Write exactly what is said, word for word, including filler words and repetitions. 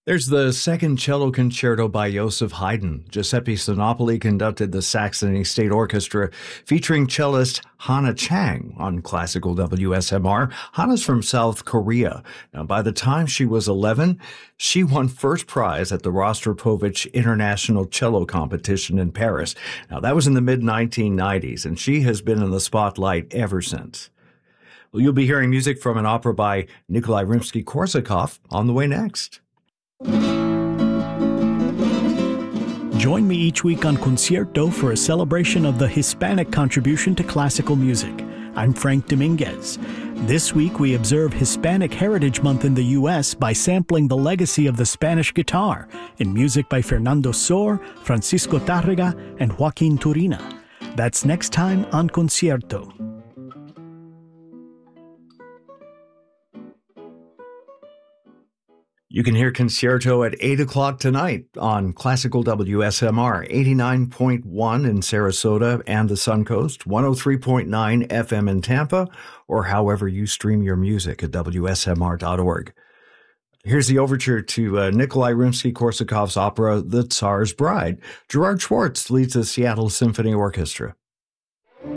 There's the Second Cello Concerto by Joseph Haydn. Giuseppe Sinopoli conducted the Saxony State Orchestra, featuring cellist Hannah Chang on classical W S M R. Hannah's from South Korea. Now, by the time she was eleven, she won first prize at the Rostropovich International Cello Competition in Paris. Now, that was in the mid nineteen nineties, and she has been in the spotlight ever since. Well, you'll be hearing music from an opera by Nikolai Rimsky-Korsakov on the way next. Join me each week on Concierto for a celebration of the Hispanic contribution to classical music. I'm Frank Dominguez. This week we observe Hispanic Heritage Month in the U S by sampling the legacy of the Spanish guitar in music by Fernando Sor, Francisco Tárrega, and Joaquin Turina. That's next time on Concierto. You can hear Concerto at eight o'clock tonight on Classical W S M R, eighty-nine point one in Sarasota and the Suncoast, one oh three point nine F M in Tampa, or however you stream your music at W S M R dot org. Here's the overture to uh, Nikolai Rimsky-Korsakov's opera, The Tsar's Bride. Gerard Schwartz leads the Seattle Symphony Orchestra.